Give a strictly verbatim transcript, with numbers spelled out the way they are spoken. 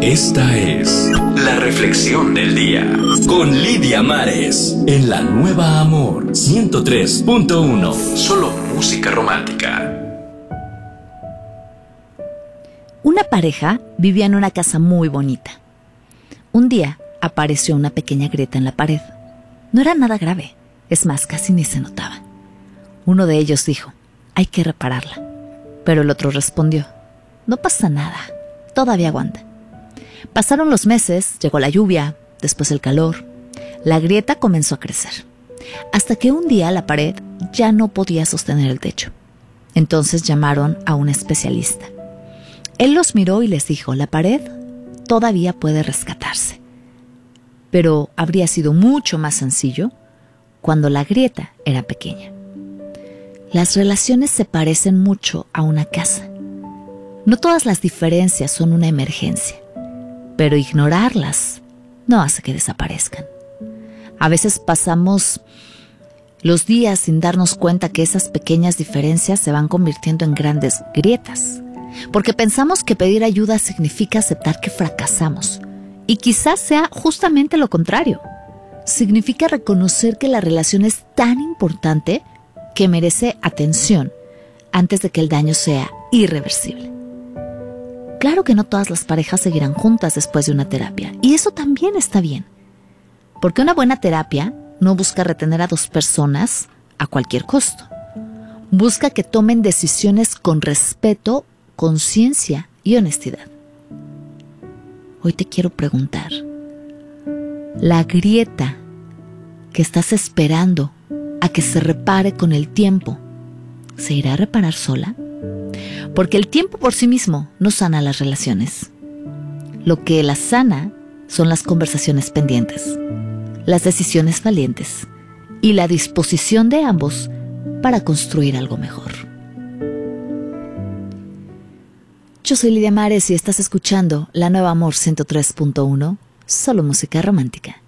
Esta es la reflexión del día con Lidia Mares en la Nueva Amor ciento tres punto uno. Solo música romántica. Una pareja vivía en una casa muy bonita. Un día apareció una pequeña grieta en la pared. No era nada grave, es más, casi ni se notaba. Uno de ellos dijo: hay que repararla. Pero el otro respondió: no pasa nada, todavía aguanta. Pasaron los meses, llegó la lluvia, después el calor. La grieta comenzó a crecer, hasta que un día la pared ya no podía sostener el techo. Entonces llamaron a un especialista. Él los miró y les dijo: la pared todavía puede rescatarse, pero habría sido mucho más sencillo cuando la grieta era pequeña. Las relaciones se parecen mucho a una casa. No todas las diferencias son una emergencia, pero ignorarlas no hace que desaparezcan. A veces pasamos los días sin darnos cuenta que esas pequeñas diferencias se van convirtiendo en grandes grietas, porque pensamos que pedir ayuda significa aceptar que fracasamos, y quizás sea justamente lo contrario. Significa reconocer que la relación es tan importante que merece atención antes de que el daño sea irreversible. Claro que no todas las parejas seguirán juntas después de una terapia, y eso también está bien, porque una buena terapia no busca retener a dos personas a cualquier costo. Busca que tomen decisiones con respeto, conciencia y honestidad. Hoy te quiero preguntar: ¿la grieta que estás esperando a que se repare con el tiempo se irá a reparar sola? Porque el tiempo por sí mismo no sana las relaciones. Lo que las sana son las conversaciones pendientes, las decisiones valientes y la disposición de ambos para construir algo mejor. Yo soy Lidia Mares y estás escuchando La Nueva Amor ciento tres punto uno, solo música romántica.